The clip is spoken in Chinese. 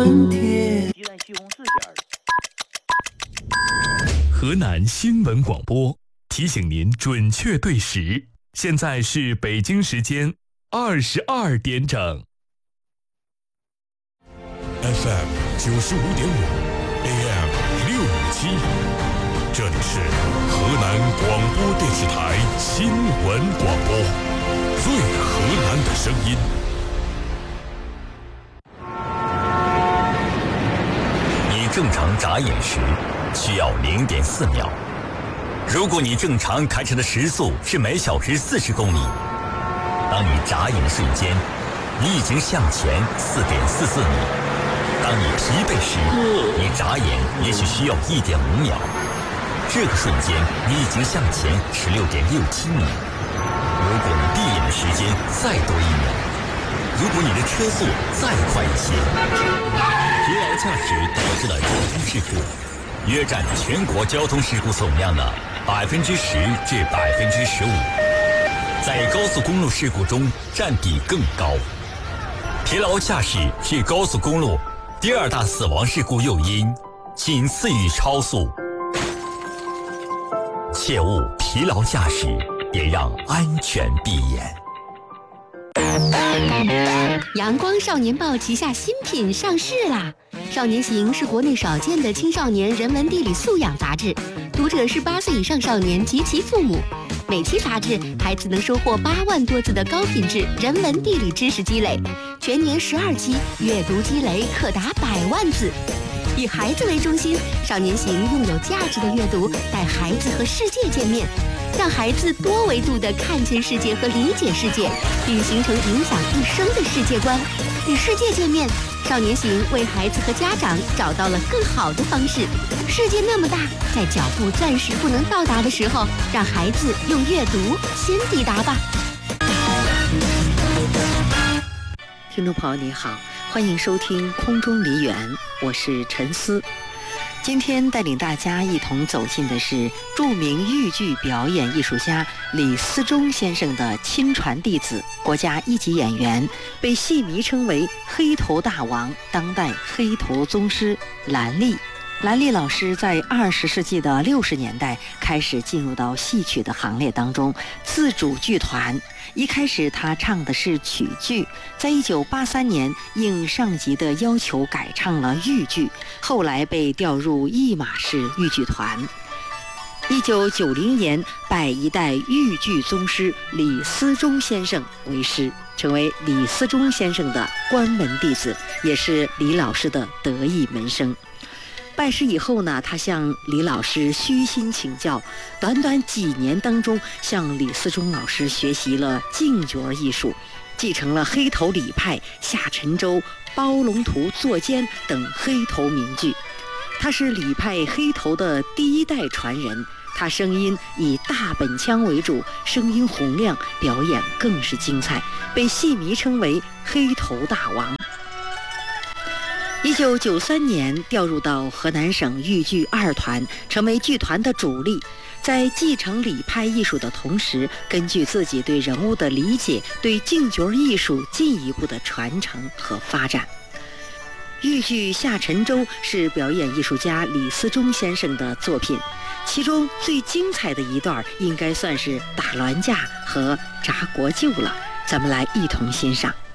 春天。 河南新闻广播提醒您准确对时，现在是北京时间22点整。 FM 95.5 AM 657，这里是河南广播电视台新闻广播，最河南的声音。 你正常眨眼时需要0.4秒，如果你正常开车的时速是每小时40公里，当你眨眼的瞬间，你已经向前4.44米。当你疲惫时，你眨眼也许需要1.5秒，这个瞬间你已经向前16.67米。如果你闭眼的时间再多1秒，如果你的车速再快一些，疲劳驾驶导致的交通事故约占全国交通事故总量的10%至15%，在高速公路事故中占比更高。疲劳驾驶是高速公路第2大死亡事故诱因，仅次于超速。切勿疲劳驾驶，别让安全闭眼。 阳光少年报旗下新品上市啦！少年行是国内少见的青少年人文地理素养杂志，读者是8岁以上少年及其父母。每期杂志，孩子能收获8万多字的高品质人文地理知识积累，全年12期，阅读积累可达100万字。以孩子为中心，少年行用有价值的阅读带孩子和世界见面，让孩子多维度地看见世界和理解世界，并形成影响一生的世界观。与世界见面，少年行为孩子和家长找到了更好的方式。世界那么大，在脚步暂时不能到达的时候，让孩子用阅读先抵达吧。 听众朋友你好，欢迎收听空中梨园，我是陈思。今天带领大家一同走进的是著名豫剧表演艺术家李思忠先生的亲传弟子，国家1级演员，被戏迷称为黑头大王、当代黑头宗师兰丽。兰丽老师在20世纪的60年代开始进入到戏曲的行列当中，自主剧团。一开始他唱的是曲剧，在1983年应上级的要求改唱了豫剧，后来被调入一马式豫剧团。1990年拜一代豫剧宗师李思忠先生为师，成为李思忠先生的关门弟子，也是李老师的得意门生。拜师以后呢，他向李老师虚心请教，短短几年当中向李思忠老师学习了净角艺术，继承了黑头李派、夏沉舟、包龙图、作监等黑头名剧。他是李派黑头的第1代传人，他声音以大本腔为主，声音洪亮，表演更是精彩，被戏迷称为黑头大王。1993年调入到河南省豫剧2团，成为剧团的主力。在继承李派艺术的同时，根据自己对人物的理解，对净角艺术进一步的传承和发展。豫剧《夏沉舟》是表演艺术家李思忠先生的作品，其中最精彩的一段应该算是打銮驾和扎国舅了，咱们来一同欣赏。